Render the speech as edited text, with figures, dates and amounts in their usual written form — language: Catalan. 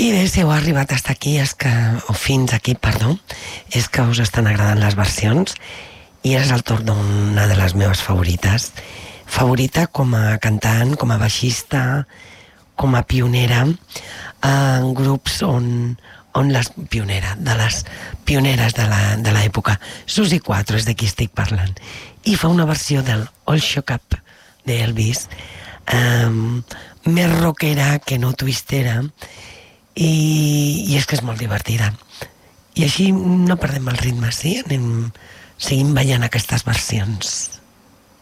I bé, si heu arribat hasta aquí, o fins aquí, perdó, és que us estan agradant les versions i és el torn d'una de les meves favorites. Favorita com a cantant, com a baixista, com a pionera, en grups on les pionera, de les pioneres de l'època. Susi 4 és de qui estic parlant. I fa una versió del All Shook Up d'Elvis, més rockera que no twistera, i és que és molt divertida. I així no perdem el ritme, sí? Seguim veient aquestes versions.